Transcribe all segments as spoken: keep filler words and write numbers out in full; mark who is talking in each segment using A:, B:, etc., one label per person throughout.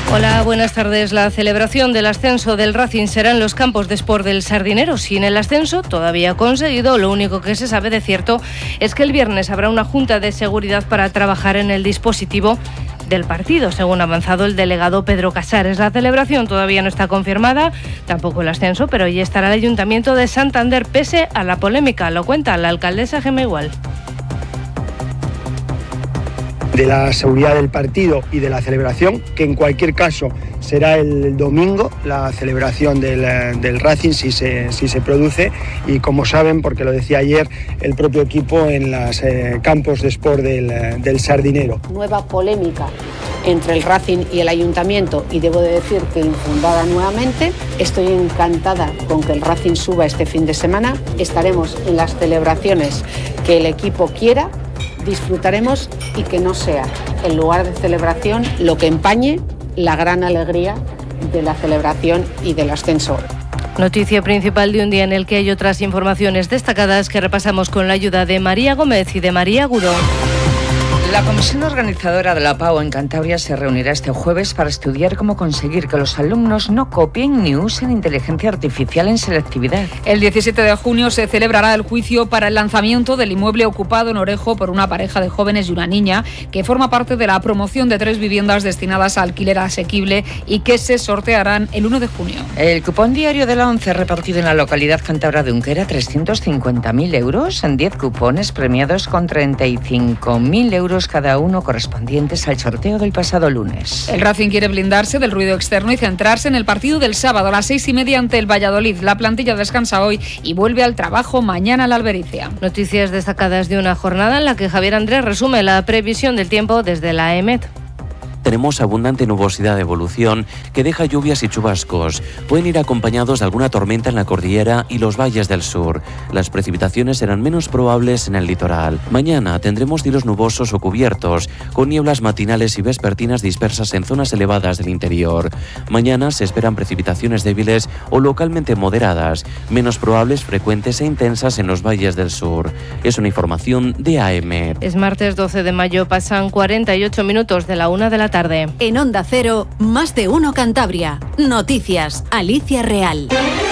A: Hola, buenas tardes. La celebración del ascenso del Racing será en los campos de Sport del Sardinero. Sin el ascenso todavía conseguido, lo único que se sabe de cierto es que el viernes habrá una junta de seguridad para trabajar en el dispositivo del partido, según ha avanzado el delegado Pedro Casares. La celebración todavía no está confirmada, tampoco el ascenso, pero hoy estará el Ayuntamiento de Santander pese a la polémica. Lo cuenta la alcaldesa Gemma Igual.
B: De la seguridad del partido y de la celebración, que en cualquier caso será el domingo la celebración del, del Racing si se, si se produce, y como saben, porque lo decía ayer el propio equipo en los eh, campos de Sport del, del Sardinero.
C: Nueva polémica entre el Racing y el Ayuntamiento, y debo de decir que infundada nuevamente. Estoy encantada con que el Racing suba este fin de semana. Estaremos en las celebraciones que el equipo quiera, disfrutaremos, y que no sea el lugar de celebración lo que empañe la gran alegría de la celebración y del ascenso.
A: Noticia principal de un día en el que hay otras informaciones destacadas que repasamos con la ayuda de María Gómez y de María Agudo.
D: La comisión organizadora de la PAO en Cantabria se reunirá este jueves para estudiar cómo conseguir que los alumnos no copien ni usen inteligencia artificial en selectividad.
E: El diecisiete de junio se celebrará el juicio para el lanzamiento del inmueble ocupado en Orejo por una pareja de jóvenes y una niña, que forma parte de la promoción de tres viviendas destinadas a alquiler asequible y que se sortearán el uno de junio.
D: El cupón diario de la ONCE repartido en la localidad cántabra de Unquera, trescientos cincuenta mil euros en diez cupones premiados con treinta y cinco mil euros cada uno, correspondientes al sorteo del pasado lunes.
E: El Racing quiere blindarse del ruido externo y centrarse en el partido del sábado a las seis y media ante el Valladolid. La plantilla descansa hoy y vuelve al trabajo mañana a la Albericia.
A: Noticias destacadas de una jornada en la que Javier Andrés resume la previsión del tiempo desde la EMET.
F: Tenemos abundante nubosidad de evolución que deja lluvias y chubascos. Pueden ir acompañados de alguna tormenta en la cordillera y los valles del sur. Las precipitaciones serán menos probables en el litoral. Mañana tendremos cielos nubosos o cubiertos, con nieblas matinales y vespertinas dispersas en zonas elevadas del interior. Mañana se esperan precipitaciones débiles o localmente moderadas, menos probables, frecuentes e intensas en los valles del sur. Es una información de A M.
A: Es martes doce de mayo, pasan cuarenta y ocho minutos de la una de la tarde.
G: En Onda Cero, Más de Uno Cantabria. Noticias, Alicia Real.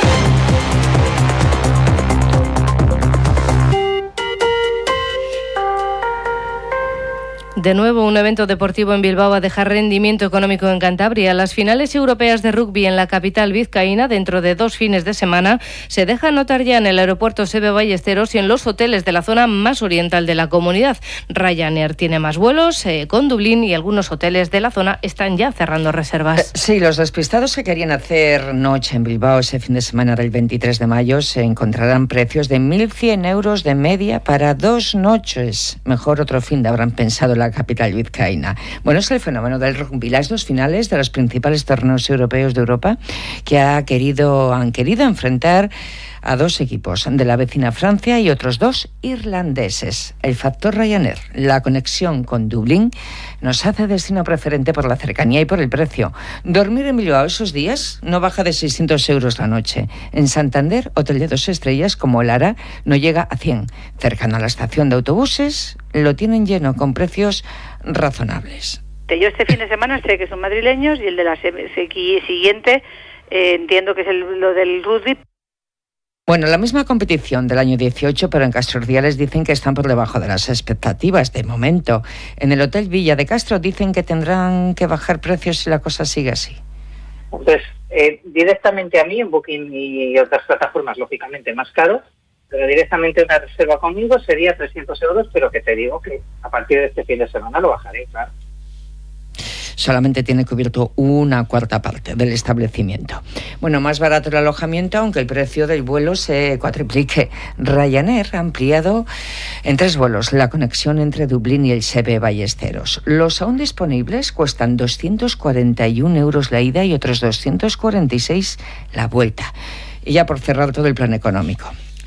A: De nuevo, un evento deportivo en Bilbao a dejar rendimiento económico en Cantabria. Las finales europeas de rugby en la capital vizcaína, dentro de dos fines de semana, se dejan notar ya en el aeropuerto Seve Ballesteros y en los hoteles de la zona más oriental de la comunidad. Ryanair tiene más vuelos eh, con Dublín, y algunos hoteles de la zona están ya cerrando reservas.
D: Sí, los despistados que querían hacer noche en Bilbao ese fin de semana del veintitrés de mayo se encontrarán precios de mil cien euros de media para dos noches. Mejor otro fin de habrán pensado la capital vizcaína. Bueno, es el fenómeno del rugby, las dos finales de los principales torneos europeos de Europa que ha querido, han querido enfrentar a dos equipos de la vecina Francia y otros dos irlandeses. El factor Ryanair, la conexión con Dublín, nos hace destino preferente por la cercanía y por el precio. Dormir en Bilbao esos días no baja de seiscientos euros la noche. En Santander, hotel de dos estrellas como el Ara no llega a cien. Cercano a la estación de autobuses, lo tienen lleno con precios razonables.
H: Yo este fin de semana sé que son madrileños, y el de la siguiente eh, entiendo que es el, lo del rugby.
D: Bueno, la misma competición del año dieciocho, pero en Castro Urdiales dicen que están por debajo de las expectativas de momento. En el Hotel Villa de Castro dicen que tendrán que bajar precios si la cosa sigue así.
I: Pues eh, directamente a mí en Booking y otras plataformas, lógicamente más caro, pero directamente una reserva conmigo sería trescientos euros, pero que te digo que a partir de este fin de semana lo bajaré, claro.
D: Solamente tiene cubierto una cuarta parte del establecimiento. Bueno, más barato el alojamiento, aunque el precio del vuelo se cuatriplique. Ryanair ha ampliado en tres vuelos la conexión entre Dublín y el Seve Ballesteros. Los aún disponibles cuestan doscientos cuarenta y un euros la ida y otros doscientos cuarenta y seis la vuelta. Y ya por cerrar todo el plan económico.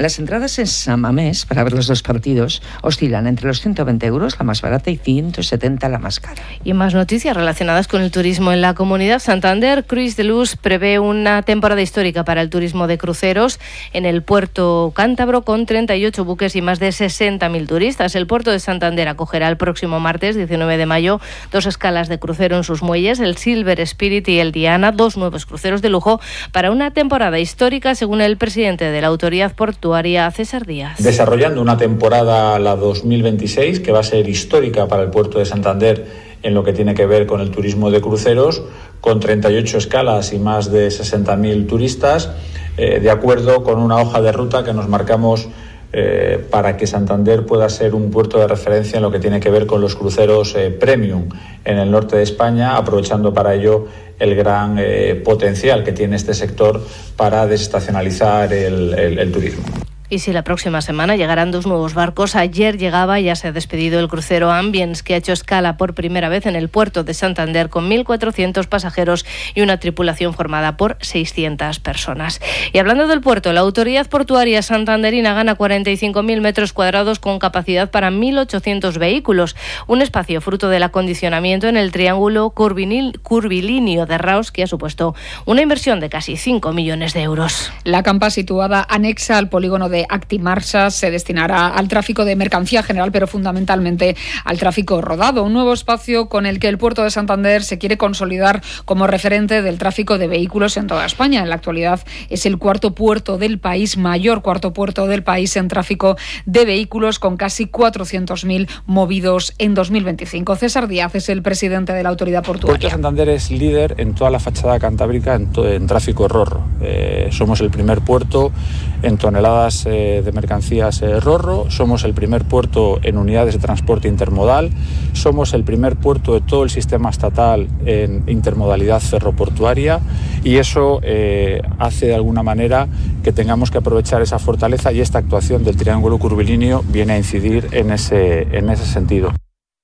D: Las entradas en San Mamés para ver los dos partidos oscilan entre los ciento veinte euros, la más barata, y ciento setenta, la más cara.
A: Y más noticias relacionadas con el turismo en la comunidad. Santander Cruise de Luz prevé una temporada histórica para el turismo de cruceros en el puerto cántabro, con treinta y ocho buques y más de sesenta mil turistas. El puerto de Santander acogerá el próximo martes diecinueve de mayo dos escalas de crucero en sus muelles, el Silver Spirit y el Diana, dos nuevos cruceros de lujo para una temporada histórica, según el presidente de la autoridad portuaria, César Díaz.
J: Desarrollando una temporada, la dos mil veintiséis, que va a ser histórica para el puerto de Santander en lo que tiene que ver con el turismo de cruceros, con treinta y ocho escalas y más de sesenta mil turistas, eh, de acuerdo con una hoja de ruta que nos marcamos eh, para que Santander pueda ser un puerto de referencia en lo que tiene que ver con los cruceros eh, premium en el norte de España, aprovechando para ello el gran eh, potencial que tiene este sector para desestacionalizar el, el, el turismo.
A: Y si la próxima semana llegarán dos nuevos barcos, ayer llegaba y ya se ha despedido el crucero Ambience, que ha hecho escala por primera vez en el puerto de Santander con mil cuatrocientos pasajeros y una tripulación formada por seiscientas personas. Y hablando del puerto, la autoridad portuaria santanderina gana cuarenta y cinco mil metros cuadrados con capacidad para mil ochocientos vehículos, un espacio fruto del acondicionamiento en el triángulo curvilíneo de Raos, que ha supuesto una inversión de casi cinco millones de euros.
E: La campa, situada anexa al polígono de Actimarsa, se destinará al tráfico de mercancía general, pero fundamentalmente al tráfico rodado, un nuevo espacio con el que el puerto de Santander se quiere consolidar como referente del tráfico de vehículos en toda España. En la actualidad es el cuarto puerto del país, mayor cuarto puerto del país en tráfico de vehículos, con casi cuatrocientos mil movidos en dos mil veinticinco. César Díaz es el presidente de la autoridad portuaria.
J: El puerto de Santander es líder en toda la fachada cantábrica en, to- en tráfico rorro. Eh, somos el primer puerto en toneladas eh, de mercancías eh, rorro, somos el primer puerto en unidades de transporte intermodal, somos el primer puerto de todo el sistema estatal en intermodalidad ferroportuaria, y eso eh, hace de alguna manera que tengamos que aprovechar esa fortaleza, y esta actuación del triángulo curvilíneo viene a incidir en ese, en ese sentido.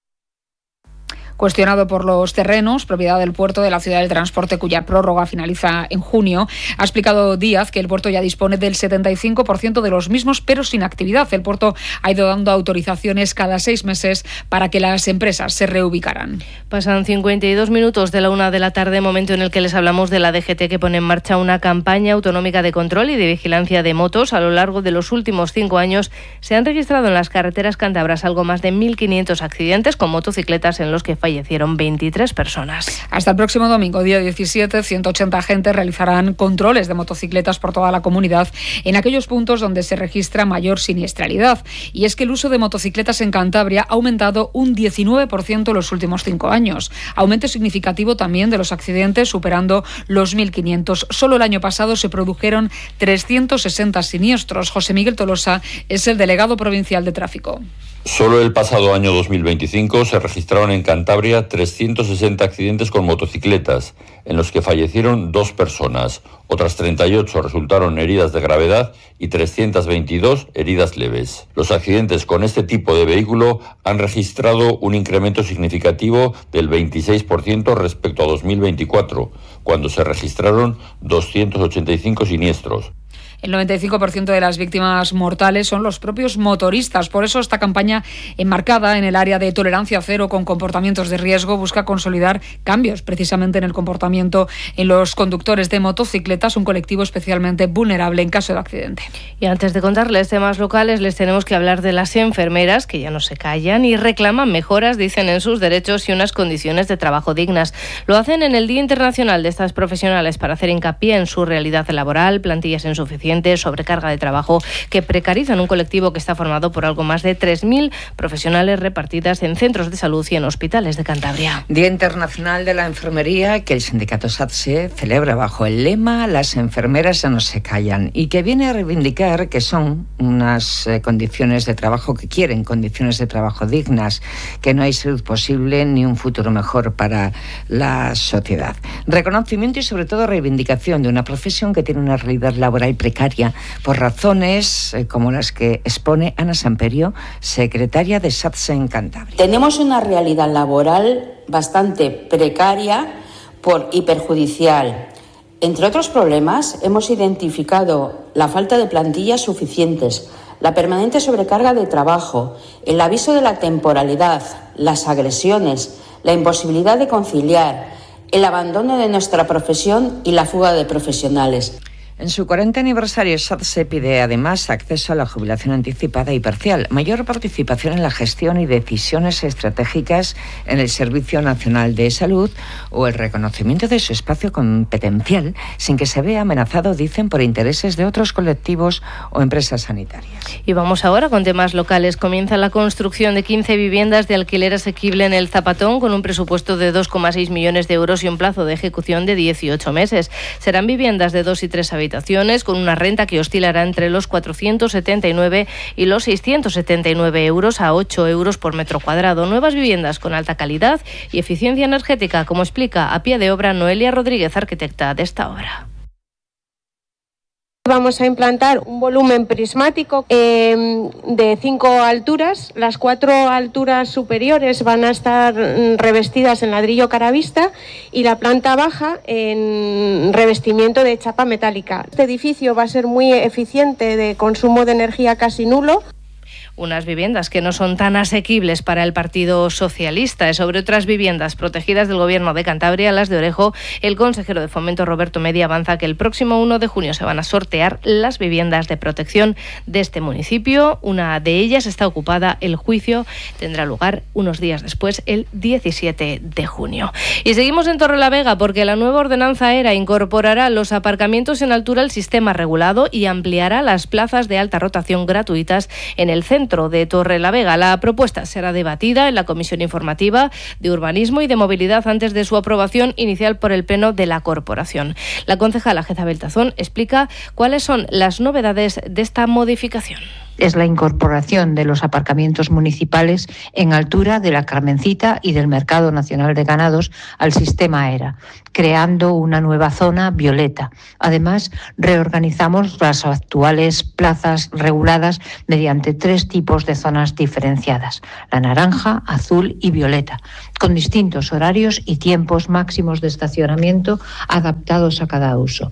E: Cuestionado por los terrenos, propiedad del puerto de la Ciudad del Transporte, cuya prórroga finaliza en junio, ha explicado Díaz que el puerto ya dispone del setenta y cinco por ciento de los mismos, pero sin actividad. El puerto ha ido dando autorizaciones cada seis meses para que las empresas se reubicaran.
A: Pasan cincuenta y dos minutos de la una de la tarde, momento en el que les hablamos de la D G T, que pone en marcha una campaña autonómica de control y de vigilancia de motos. A lo largo de los últimos cinco años se han registrado en las carreteras cántabras algo más de mil quinientos accidentes con motocicletas, en los que fallecieron veintitrés personas.
E: Hasta el próximo domingo, día diecisiete, ciento ochenta agentes realizarán controles de motocicletas por toda la comunidad en aquellos puntos donde se registra mayor siniestralidad. Y es que el uso de motocicletas en Cantabria ha aumentado un diecinueve por ciento en los últimos cinco años. Aumento significativo también de los accidentes, superando los mil quinientos. Solo el año pasado se produjeron trescientos sesenta siniestros. José Miguel Tolosa es el delegado provincial de tráfico.
K: Solo el pasado año dos mil veinticinco se registraron en Cantabria trescientos sesenta accidentes con motocicletas, en los que fallecieron dos personas. Otras treinta y ocho resultaron heridas de gravedad y trescientas veintidós heridas leves. Los accidentes con este tipo de vehículo han registrado un incremento significativo del veintiséis por ciento respecto a dos mil veinticuatro, cuando se registraron doscientos ochenta y cinco siniestros.
E: El noventa y cinco por ciento de las víctimas mortales son los propios motoristas. Por eso esta campaña, enmarcada en el área de tolerancia cero con comportamientos de riesgo, busca consolidar cambios precisamente en el comportamiento en los conductores de motocicletas, un colectivo especialmente vulnerable en caso de accidente.
A: Y antes de contarles temas locales, les tenemos que hablar de las enfermeras, que ya no se callan y reclaman mejoras, dicen, en sus derechos y unas condiciones de trabajo dignas. Lo hacen en el Día Internacional de estas profesionales para hacer hincapié en su realidad laboral, plantillas insuficientes, sobrecarga de trabajo que precarizan un colectivo que está formado por algo más de tres mil profesionales repartidas en centros de salud y en hospitales de Cantabria.
D: Día Internacional de la Enfermería, que el sindicato SATSE celebra bajo el lema "Las enfermeras ya no se callan", y que viene a reivindicar que son unas eh, condiciones de trabajo, que quieren condiciones de trabajo dignas, que no hay salud posible ni un futuro mejor para la sociedad. Reconocimiento y sobre todo reivindicación de una profesión que tiene una realidad laboral precaria por razones eh, como las que expone Ana Samperio, secretaria de SATSE en Cantabria.
L: Tenemos una realidad laboral bastante precaria por, y perjudicial Entre otros problemas, hemos identificado la falta de plantillas suficientes, la permanente sobrecarga de trabajo, el aviso de la temporalidad, las agresiones, la imposibilidad de conciliar, el abandono de nuestra profesión y la fuga de profesionales.
D: En su cuarenta aniversario, SADSE pide además acceso a la jubilación anticipada y parcial, mayor participación en la gestión y decisiones estratégicas en el Servicio Nacional de Salud o el reconocimiento de su espacio competencial sin que se vea amenazado, dicen, por intereses de otros colectivos o empresas sanitarias.
A: Y vamos ahora con temas locales. Comienza la construcción de quince viviendas de alquiler asequible en el Zapatón con un presupuesto de dos coma seis millones de euros y un plazo de ejecución de dieciocho meses. Serán viviendas de dos y tres habitaciones con una renta que oscilará entre los cuatrocientos setenta y nueve y los seiscientos setenta y nueve euros a ocho euros por metro cuadrado. Nuevas viviendas con alta calidad y eficiencia energética, como explica a pie de obra Noelia Rodríguez, arquitecta de esta obra.
M: Vamos a implantar un volumen prismático eh, de cinco alturas. Las cuatro alturas superiores van a estar revestidas en ladrillo caravista y la planta baja en revestimiento de chapa metálica. Este edificio va a ser muy eficiente, de consumo de energía casi nulo.
A: Unas viviendas que no son tan asequibles para el Partido Socialista. Sobre otras viviendas protegidas del Gobierno de Cantabria, las de Orejo, el consejero de Fomento Roberto Media avanza que el próximo uno de junio se van a sortear las viviendas de protección de este municipio. Una de ellas está ocupada. El juicio tendrá lugar unos días después, el diecisiete de junio. Y seguimos en Torrelavega porque la nueva ordenanza ERA incorporará los aparcamientos en altura al sistema regulado y ampliará las plazas de alta rotación gratuitas en el centro de Torrelavega. La propuesta será debatida en la Comisión Informativa de Urbanismo y de Movilidad antes de su aprobación inicial por el Pleno de la Corporación. La concejala Jezabel Tazón explica cuáles son las novedades de esta modificación.
N: Es la incorporación de los aparcamientos municipales en altura de la Carmencita y del Mercado Nacional de Ganados al sistema ERA, creando una nueva zona violeta. Además, reorganizamos las actuales plazas reguladas mediante tres tipos de zonas diferenciadas: la naranja, azul y violeta, con distintos horarios y tiempos máximos de estacionamiento adaptados a cada uso.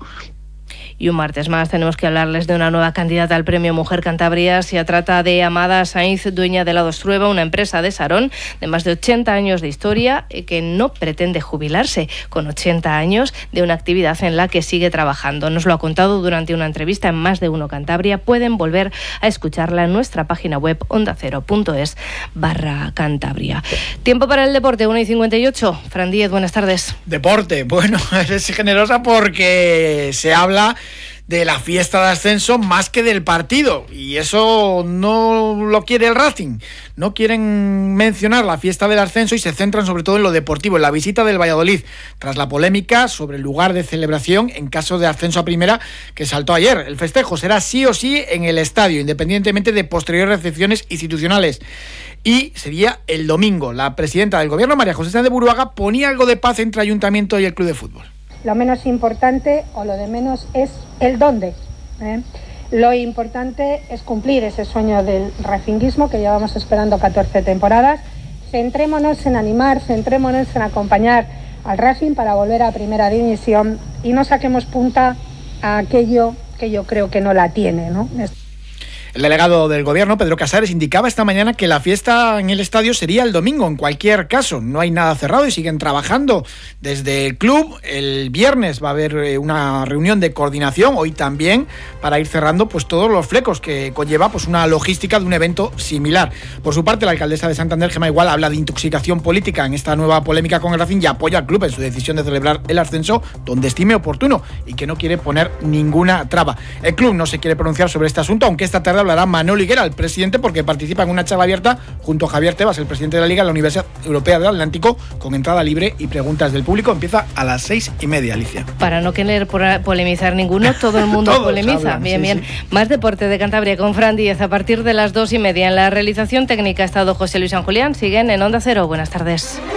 A: Y un martes más tenemos que hablarles de una nueva candidata al Premio Mujer Cantabria. Se trata de Amada Sainz, dueña de Helados Trueba, una empresa de Sarón de más de ochenta años de historia que no pretende jubilarse con ochenta años de una actividad en la que sigue trabajando. Nos lo ha contado durante una entrevista en Más de Uno Cantabria. Pueden volver a escucharla en nuestra página web ondacero.es barra Cantabria. Tiempo para el deporte, una y cincuenta y ocho. Fran Díez, buenas tardes.
O: Deporte, bueno, es generosa porque se habla de la fiesta de ascenso más que del partido, y eso no lo quiere el Racing. No quieren mencionar la fiesta del ascenso y se centran sobre todo en lo deportivo, en la visita del Valladolid, tras la polémica sobre el lugar de celebración en caso de ascenso a primera que saltó ayer. El festejo será sí o sí en el estadio, independientemente de posteriores recepciones institucionales, y sería el domingo. La presidenta del Gobierno, María José Sáenz de Buruaga, ponía algo de paz entre Ayuntamiento y el Club de Fútbol.
P: Lo menos importante o lo de menos es el dónde. ¿eh? Lo importante es cumplir ese sueño del racinguismo que llevamos esperando catorce temporadas. Centrémonos en animar, centrémonos en acompañar al Racing para volver a primera división y no saquemos punta a aquello que yo creo que no la tiene, ¿no?
O: El delegado del Gobierno, Pedro Casares, indicaba esta mañana que la fiesta en el estadio sería el domingo. En cualquier caso, no hay nada cerrado y siguen trabajando desde el club. El viernes va a haber una reunión de coordinación, hoy también, para ir cerrando pues todos los flecos que conlleva pues una logística de un evento similar. Por su parte, la alcaldesa de Santander, Gemma Igual, habla de intoxicación política en esta nueva polémica con el Racing y apoya al club en su decisión de celebrar el ascenso donde estime oportuno y que no quiere poner ninguna traba. El club no se quiere pronunciar sobre este asunto, aunque esta tarde hablará Manolo Higuera, el presidente, porque participa en una charla abierta junto a Javier Tebas, el presidente de la Liga, en la Universidad Europea del Atlántico, con entrada libre y preguntas del público. Empieza a las seis y media, Alicia.
A: Para no querer polemizar ninguno, todo el mundo polemiza. Hablan, bien, sí, bien. Sí. Más deporte de Cantabria con Fran Díez a partir de las dos y media. En la realización técnica ha estado José Luis San Julián. Siguen en Onda Cero. Buenas tardes.